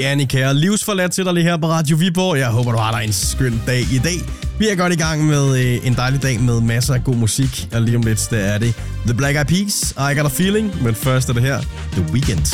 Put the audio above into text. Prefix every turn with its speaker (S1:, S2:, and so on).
S1: Det er Annika og livsforladt til dig lige her på Radio Viborg. Jeg håber, du har dig en skøn dag i dag. Vi er godt i gang med en dejlig dag med masser af god musik. Og lige om lidt, der er det The Black Eyed Peas, I Got a Feeling. Men først er det her, The Weeknd.